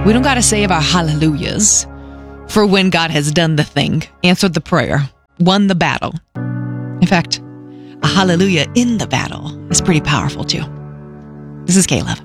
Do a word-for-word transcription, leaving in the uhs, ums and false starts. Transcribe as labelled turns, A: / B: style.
A: We don't got to save our hallelujahs for when God has done the thing, answered the prayer, won the battle. In fact, a hallelujah in the battle is pretty powerful too. This is K-Love.